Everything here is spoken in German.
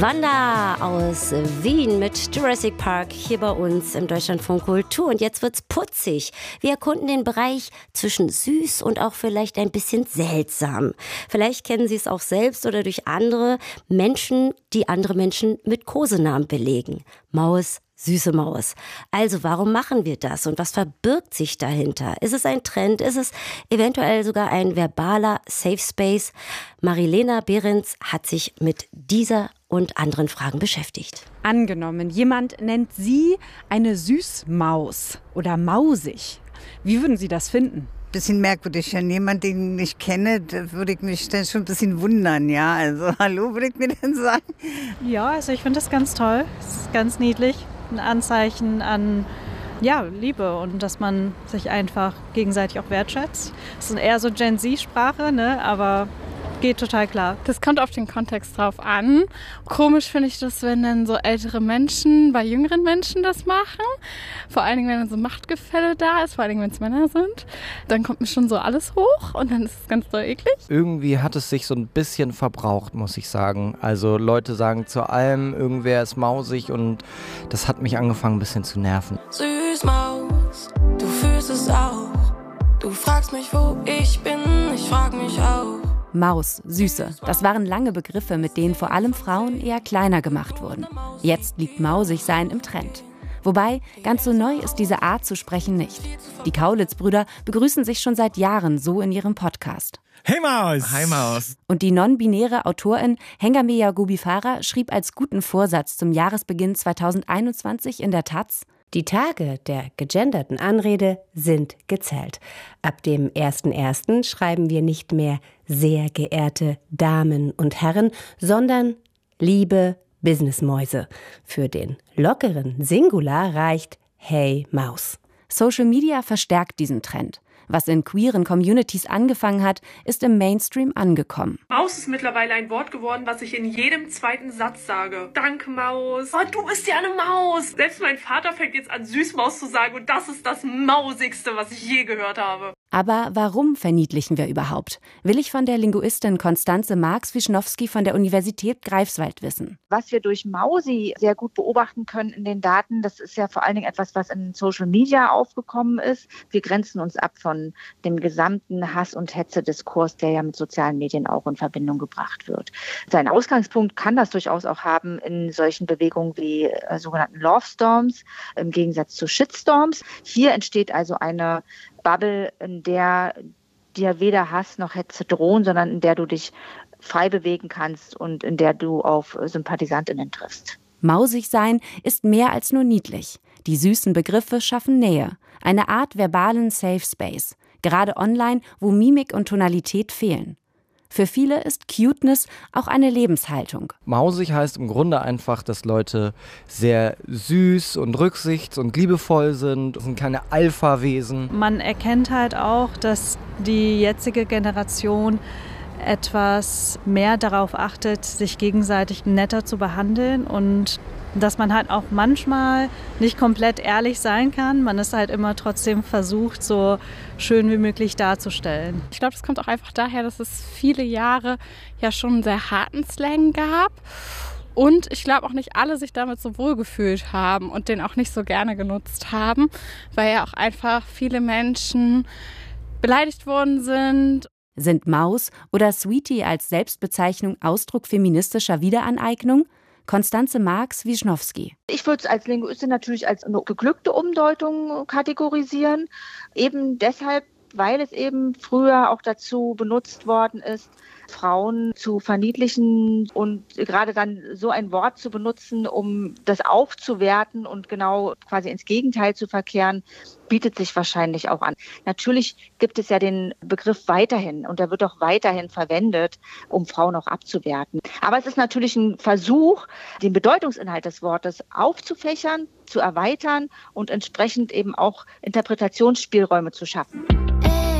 Wanda aus Wien mit Jurassic Park hier bei uns im Deutschlandfunk Kultur. Und jetzt wird's putzig. Wir erkunden den Bereich zwischen süß und auch vielleicht ein bisschen seltsam. Vielleicht kennen Sie es auch selbst oder durch andere Menschen, die andere Menschen mit Kosenamen belegen. Maus, süße Maus. Also warum machen wir das und was verbirgt sich dahinter? Ist es ein Trend? Ist es eventuell sogar ein verbaler Safe Space? Marilena Behrens hat sich mit dieser und anderen Fragen beschäftigt. Angenommen, jemand nennt Sie eine Süßmaus oder mausig. Wie würden Sie das finden? Bisschen merkwürdig. Wenn jemand, den ich kenne, da würde ich mich dann schon ein bisschen wundern, ja. Also, hallo, würde ich mir denn sagen? Ja, also ich finde das ganz toll. Es ist ganz niedlich. Ein Anzeichen an Liebe und dass man sich einfach gegenseitig auch wertschätzt. Das ist eher so Gen-Z-Sprache, ne? Aber geht total klar. Das kommt auf den Kontext drauf an. Komisch finde ich das, wenn dann so ältere Menschen bei jüngeren Menschen das machen. Vor allen Dingen, wenn dann so Machtgefälle da ist, vor allen Dingen, wenn es Männer sind. Dann kommt mir schon so alles hoch und dann ist es ganz doll eklig. Irgendwie hat es sich so ein bisschen verbraucht, muss ich sagen. Also Leute sagen zu allem, irgendwer ist mausig und das hat mich angefangen ein bisschen zu nerven. Süßmaus, du fühlst es auch. Du fragst mich, wo ich bin, ich frag mich auch. Maus, Süße, das waren lange Begriffe, mit denen vor allem Frauen eher kleiner gemacht wurden. Jetzt liegt Mausigsein im Trend. Wobei, ganz so neu ist diese Art zu sprechen nicht. Die Kaulitz-Brüder begrüßen sich schon seit Jahren so in ihrem Podcast. Hey Maus! Hi Maus! Und die non-binäre Autorin Hengame Yagubi Farah schrieb als guten Vorsatz zum Jahresbeginn 2021 in der Taz: Die Tage der gegenderten Anrede sind gezählt. Ab dem 1.1. schreiben wir nicht mehr sehr geehrte Damen und Herren, sondern liebe Businessmäuse. Für den lockeren Singular reicht Hey Maus. Social Media verstärkt diesen Trend. Was in queeren Communities angefangen hat, ist im Mainstream angekommen. Maus ist mittlerweile ein Wort geworden, was ich in jedem zweiten Satz sage. Danke, Maus. Oh, du bist ja eine Maus. Selbst mein Vater fängt jetzt an, Süßmaus zu sagen und das ist das Mausigste, was ich je gehört habe. Aber warum verniedlichen wir überhaupt? Will ich von der Linguistin Konstanze Marx-Wischnowski von der Universität Greifswald wissen. Was wir durch Mausi sehr gut beobachten können in den Daten, das ist ja vor allen Dingen etwas, was in Social Media aufgekommen ist. Wir grenzen uns ab von dem gesamten Hass- und Hetze-Diskurs, der ja mit sozialen Medien auch in Verbindung gebracht wird. Sein Ausgangspunkt kann das durchaus auch haben in solchen Bewegungen wie sogenannten Love Storms, im Gegensatz zu Shitstorms. Hier entsteht also eine Bubble, in der dir weder Hass noch Hetze drohen, sondern in der du dich frei bewegen kannst und in der du auf SympathisantInnen triffst. Mausig sein ist mehr als nur niedlich. Die süßen Begriffe schaffen Nähe, eine Art verbalen Safe Space, gerade online, wo Mimik und Tonalität fehlen. Für viele ist Cuteness auch eine Lebenshaltung. Mausig heißt im Grunde einfach, dass Leute sehr süß und rücksichts- und liebevoll sind. Das sind keine Alpha-Wesen. Man erkennt halt auch, dass die jetzige Generation etwas mehr darauf achtet, sich gegenseitig netter zu behandeln und dass man halt auch manchmal nicht komplett ehrlich sein kann. Man ist halt immer trotzdem versucht, so schön wie möglich darzustellen. Ich glaube, das kommt auch einfach daher, dass es viele Jahre ja schon einen sehr harten Slang gab. Und ich glaube auch nicht alle sich damit so wohl gefühlt haben und den auch nicht so gerne genutzt haben, weil ja auch einfach viele Menschen beleidigt worden sind. Sind Maus oder Sweetie als Selbstbezeichnung Ausdruck feministischer Wiederaneignung? Konstanze Marx-Wischnowski. Ich würde es als Linguistin natürlich als eine geglückte Umdeutung kategorisieren. Eben deshalb, weil es eben früher auch dazu benutzt worden ist, Frauen zu verniedlichen und gerade dann so ein Wort zu benutzen, um das aufzuwerten und genau quasi ins Gegenteil zu verkehren, bietet sich wahrscheinlich auch an. Natürlich gibt es ja den Begriff weiterhin und der wird auch weiterhin verwendet, um Frauen auch abzuwerten. Aber es ist natürlich ein Versuch, den Bedeutungsinhalt des Wortes aufzufächern, zu erweitern und entsprechend eben auch Interpretationsspielräume zu schaffen.